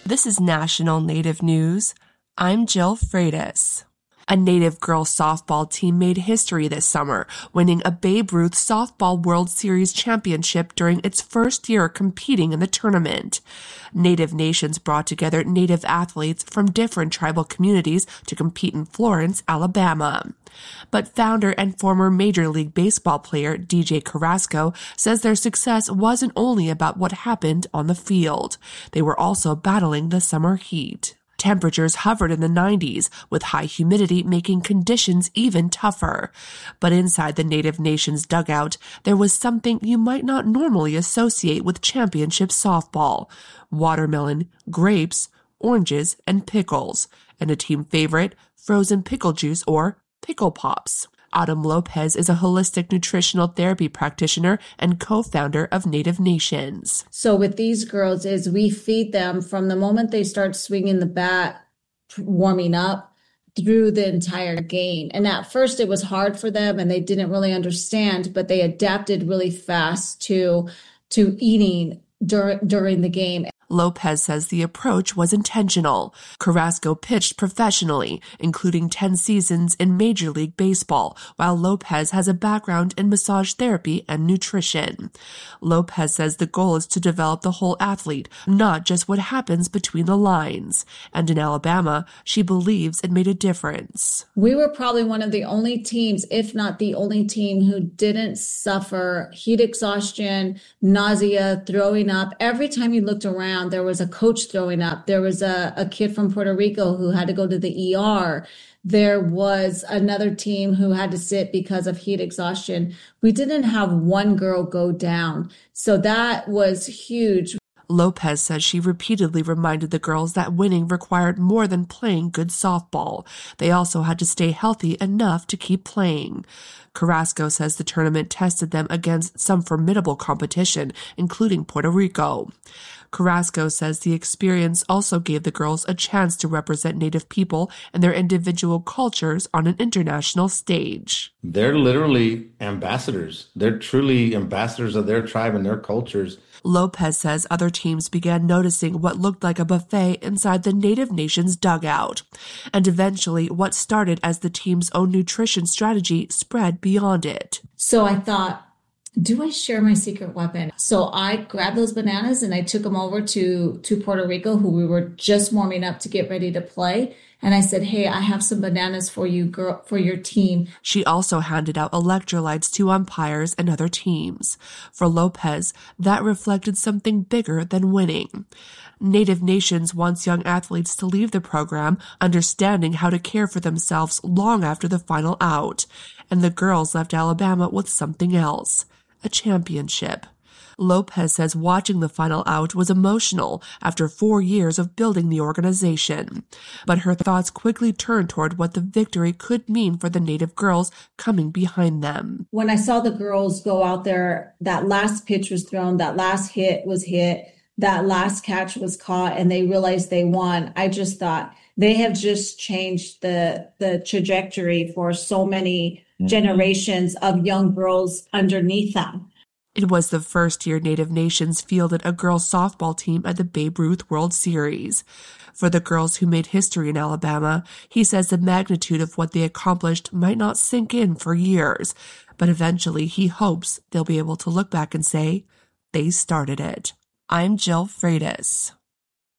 This is National Native News. I'm Jill Freitas. A Native girls softball team made history this summer, winning a Babe Ruth Softball World Series championship during its first year competing in the tournament. Native Nations brought together Native athletes from different tribal communities to compete in Florence, Alabama. But founder and former Major League Baseball player DJ Carrasco says their success wasn't only about what happened on the field. They were also battling the summer heat. Temperatures hovered in the 90s, with high humidity making conditions even tougher. But inside the Native Nations dugout, there was something you might not normally associate with championship softball: watermelon, grapes, oranges, and pickles, and a team favorite, frozen pickle juice or pickle pops. Autumn Lopez is a holistic nutritional therapy practitioner and co-founder of Native Nations. So with these girls is we feed them from the moment they start swinging the bat, warming up, through the entire game. And at first it was hard for them and they didn't really understand, but they adapted really fast to eating during the game. Lopez says the approach was intentional. Carrasco pitched professionally, including 10 seasons in Major League Baseball, while Lopez has a background in massage therapy and nutrition. Lopez says the goal is to develop the whole athlete, not just what happens between the lines. And in Alabama, she believes it made a difference. We were probably one of the only teams, if not the only team, who didn't suffer heat exhaustion, nausea, throwing up. Every time you looked around, there was a coach throwing up. There was a kid from Puerto Rico who had to go to the ER. There was another team who had to sit because of heat exhaustion. We didn't have one girl go down. So that was huge. Lopez says she repeatedly reminded the girls that winning required more than playing good softball. They also had to stay healthy enough to keep playing. Carrasco says the tournament tested them against some formidable competition, including Puerto Rico. Carrasco says the experience also gave the girls a chance to represent Native people and their individual cultures on an international stage. They're literally ambassadors. They're truly ambassadors of their tribe and their cultures. Lopez says other teams began noticing what looked like a buffet inside the Native Nations dugout. And eventually, what started as the team's own nutrition strategy spread beyond it. So I thought, do I share my secret weapon? So I grabbed those bananas and I took them over to Puerto Rico, who we were just warming up to get ready to play. And I said, hey, I have some bananas for you, girl, for your team. She also handed out electrolytes to umpires and other teams. For Lopez, that reflected something bigger than winning. Native Nations wants young athletes to leave the program understanding how to care for themselves long after the final out. And the girls left Alabama with something else: a championship. Lopez says watching the final out was emotional after 4 years of building the organization. But her thoughts quickly turned toward what the victory could mean for the Native girls coming behind them. When I saw the girls go out there, that last pitch was thrown, that last hit was hit, that last catch was caught, and they realized they won, I just thought they have just changed the trajectory for so many generations of young girls underneath them. It was the first year Native Nations fielded a girls' softball team at the Babe Ruth World Series. For the girls who made history in Alabama, he says the magnitude of what they accomplished might not sink in for years, but eventually he hopes they'll be able to look back and say, they started it. I'm Jill Freitas.